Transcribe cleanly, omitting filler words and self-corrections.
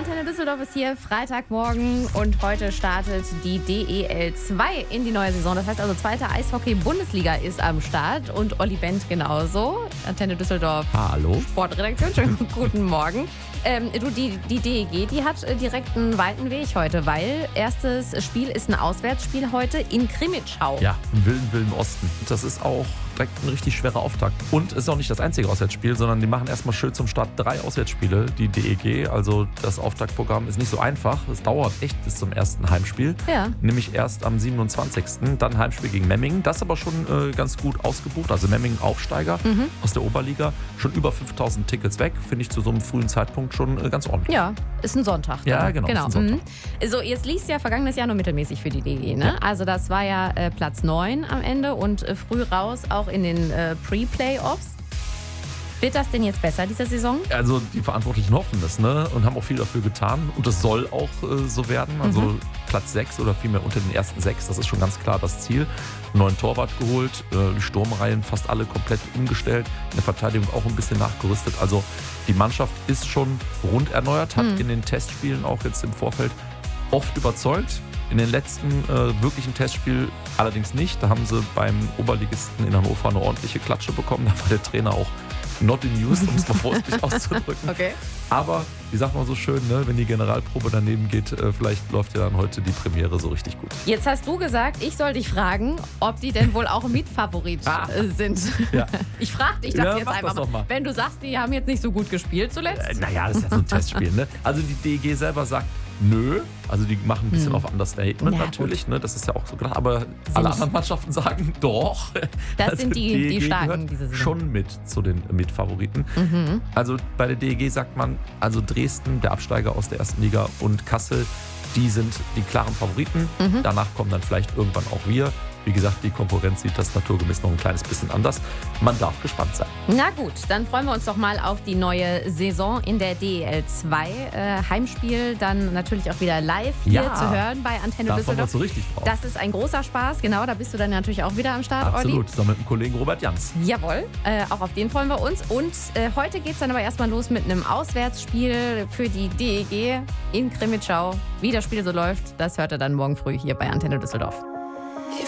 Antenne Düsseldorf ist hier, Freitagmorgen und heute startet die DEL 2 in die neue Saison. Das heißt also, zweite Eishockey-Bundesliga ist am Start und Olli Bent genauso. Antenne Düsseldorf. Hallo. Sportredaktion, schönen guten Morgen. Die DEG, die hat direkt einen weiten Weg heute, weil erstes Spiel ist ein Auswärtsspiel heute in Krimitschau. Ja, im wilden Osten. Das ist auch direkt ein richtig schwerer Auftakt. Und es ist auch nicht das einzige Auswärtsspiel, sondern die machen erstmal schön zum Start 3 Auswärtsspiele, die DEG. Also das Auftaktprogramm ist nicht so einfach. Es dauert echt bis zum ersten Heimspiel. Ja. Nämlich erst am 27. Dann Heimspiel gegen Memmingen. Das ist aber schon ganz gut ausgebucht. Also Memmingen Aufsteiger aus der Oberliga. Schon über 5000 Tickets weg. Finde ich zu so einem frühen Zeitpunkt schon ganz ordentlich. Ja, ist ein Sonntag. Ja, genau. Ist ein Sonntag. So, jetzt liest ja vergangenes Jahr nur mittelmäßig für die DEG, ne? Ja. Also das war ja Platz 9 am Ende und früh raus auch in den Pre-Playoffs. Wird das denn jetzt besser, diese Saison? Also die Verantwortlichen hoffen das, ne? Und haben auch viel dafür getan. Und das soll auch so werden. Also Platz 6 oder vielmehr unter den ersten 6, das ist schon ganz klar das Ziel. Einen neuen Torwart geholt, die Sturmreihen fast alle komplett umgestellt, in der Verteidigung auch ein bisschen nachgerüstet. Also die Mannschaft ist schon rund erneuert, hat in den Testspielen auch jetzt im Vorfeld oft überzeugt. In den letzten wirklichen Testspiel allerdings nicht. Da haben sie beim Oberligisten in Hannover eine ordentliche Klatsche bekommen. Da war der Trainer auch not in use, um es mal vorsichtig auszudrücken. Okay. Aber, wie sagt man so schön, ne, wenn die Generalprobe daneben geht, vielleicht läuft ja dann heute die Premiere so richtig gut. Jetzt hast du gesagt, ich soll dich fragen, ob die denn wohl auch Mitfavorit sind. Ja. Ich frage dich das Ja, jetzt mach einfach das doch mal. Wenn du sagst, die haben jetzt nicht so gut gespielt zuletzt. Naja, das ist ja so ein Testspiel. Ne? Also die DEG selber sagt, nö. Also die machen ein bisschen auf Understatement natürlich. Ne? Das ist ja auch so gedacht. Aber alle anderen Mannschaften sagen doch. Das also sind die DEG Starken gehört diese Saison. schon mit zu den Mitfavoriten. Also bei der DEG sagt man, also Dresden, der Absteiger aus der ersten Liga, und Kassel, die sind die klaren Favoriten. Danach kommen dann vielleicht irgendwann auch wir. Wie gesagt, die Konkurrenz sieht das naturgemäß noch ein kleines bisschen anders. Man darf gespannt sein. Na gut, dann freuen wir uns doch mal auf die neue Saison in der DEL 2. Heimspiel dann natürlich auch wieder live hier zu hören bei Antenne Da freuen wir Düsseldorf. uns so richtig drauf. Das ist ein großer Spaß, genau, da bist du dann natürlich auch wieder am Start, Olli. Absolut, zusammen mit dem Kollegen Robert Jans. Jawohl, auch auf den freuen wir uns. Und heute geht es dann aber erstmal los mit einem Auswärtsspiel für die DEG in Krimitschau. Wie das Spiel so läuft, das hört ihr dann morgen früh hier bei Antenne Düsseldorf.